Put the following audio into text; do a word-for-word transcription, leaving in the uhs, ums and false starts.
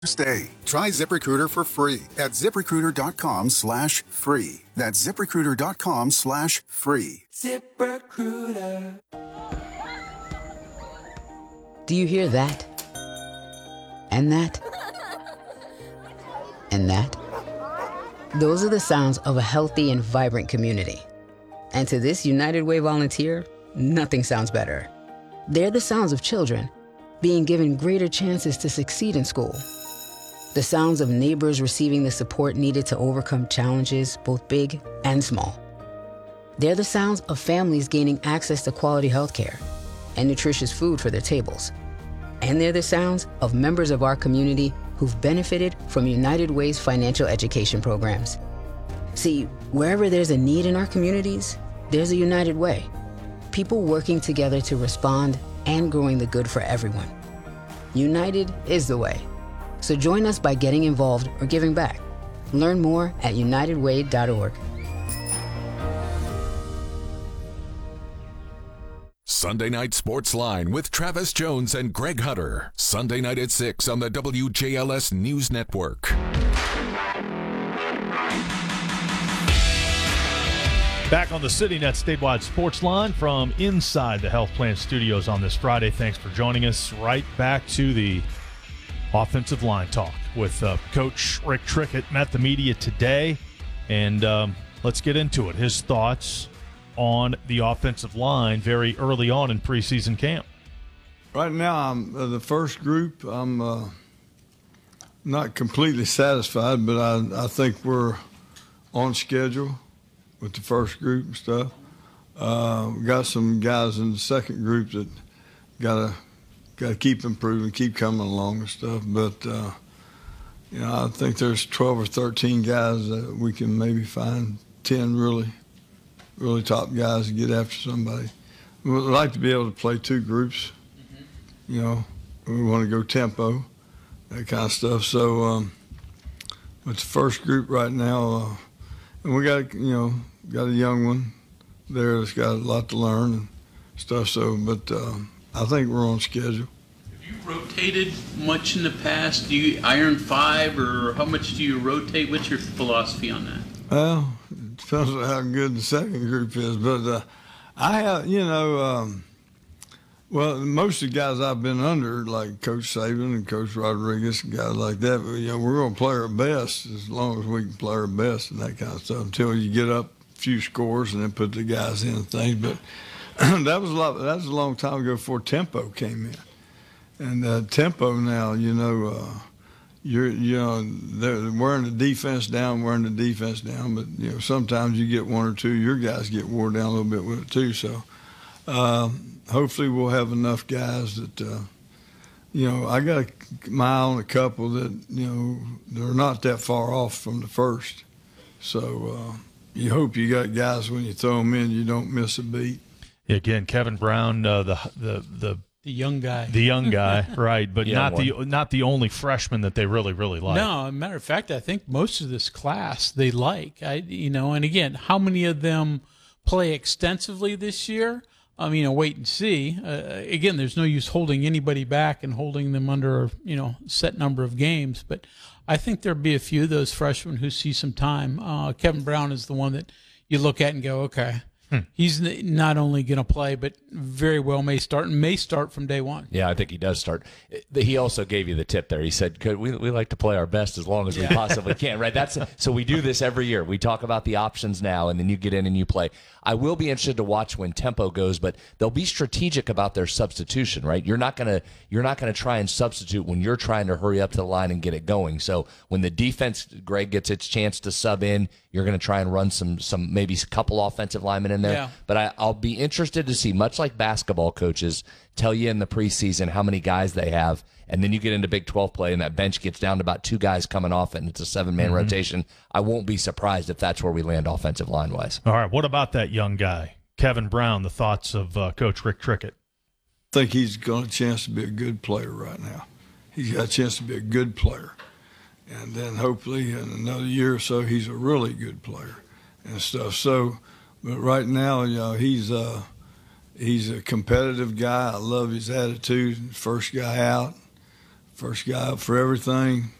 Stay. Try ZipRecruiter for free at ZipRecruiter.com slash free. That's ZipRecruiter.com slash free. ZipRecruiter. Do you hear that? And that? And that? Those are the sounds of a healthy and vibrant community. And to this United Way volunteer, nothing sounds better. They're the sounds of children being given greater chances to succeed in school. The sounds of neighbors receiving the support needed to overcome challenges, both big and small. They're the sounds of families gaining access to quality healthcare and nutritious food for their tables. And they're the sounds of members of our community who've benefited from United Way's financial education programs. See, wherever there's a need in our communities, there's a United Way. People working together to respond and growing the good for everyone. United is the way. So join us by getting involved or giving back. Learn more at united way dot org. Sunday Night Sports Line with Travis Jones and Greg Hutter. Sunday night at six on the W J L S News Network. Back on the CityNet statewide sports line from inside the Health Plan Studios on this Friday. Thanks for joining us. Right back to the offensive line talk with uh, Coach Rick Trickett. Met the media today, and um, let's get into it. His thoughts on the offensive line very early on in preseason camp. Right now, I'm uh, the first group. I'm uh, not completely satisfied, but I, I think we're on schedule with the first group and stuff. Uh, we got some guys in the second group that got to got to keep improving, keep coming along and stuff. But uh, you know, I think there's twelve or thirteen guys that we can maybe find ten really, really top guys to get after somebody. We'd like to be able to play two groups. Mm-hmm. You know, we want to go tempo, that kind of stuff. So, um, but the first group right now, uh, and we got you know got a young one there that's got a lot to learn and stuff. So, but uh, I think we're on schedule. Have you rotated much in the past? Do you iron five, or how much do you rotate? What's your philosophy on that? Well, it depends on how good the second group is. But uh, I have, you know, um, well, most of the guys I've been under, like Coach Saban and Coach Rodriguez and guys like that, you know, we're going to play our best as long as we can play our best and that kind of stuff until you get up a few scores and then put the guys in and things. But that was a lot. That was a long time ago before tempo came in, and uh, tempo now, you know, uh, you're you know they're wearing the defense down, wearing the defense down. But you know sometimes you get one or two, your guys get wore down a little bit with it too. So uh, hopefully we'll have enough guys that uh, you know I got my eye on a couple that you know they're not that far off from the first. So uh, you hope you got guys when you throw them in, you don't miss a beat. Again, Kevin Brown, uh, the the the the young guy, the young guy, right? But not one. the not the only freshman that they really really like. No, as a matter of fact, I think most of this class they like. I you know, and again, how many of them play extensively this year? I mean, I'll wait and see. Uh, again, there's no use holding anybody back and holding them under you know set number of games. But I think there'll be a few of those freshmen who see some time. Uh, Kevin Brown is the one that you look at and go, okay. Hmm. He's not only going to play, but very well may start and may start from day one. Yeah, I think he does start. He also gave you the tip there. He said, "Could we, we like to play our best as long as we possibly can." Right? That's so we do this every year. We talk about the options now, and then you get in and you play. I will be interested to watch when tempo goes, but they'll be strategic about their substitution. Right? You're not gonna you're not gonna try and substitute when you're trying to hurry up to the line and get it going. So when the defense, Greg, gets its chance to sub in, you're going to try and run some some maybe a couple offensive linemen in there. Yeah. But I, I'll be interested to see, much like basketball coaches tell you in the preseason how many guys they have, and then you get into Big twelve play and that bench gets down to about two guys coming off and it's a seven-man mm-hmm. rotation. I won't be surprised if that's where we land offensive line-wise. All right, what about that young guy, Kevin Brown, the thoughts of uh, Coach Rick Trickett? I think he's got a chance to be a good player right now. He's got a chance to be a good player. And then hopefully in another year or so, he's a really good player and stuff. So, but right now, you know, he's uh, he's a competitive guy. I love his attitude. First guy out, First guy up for everything.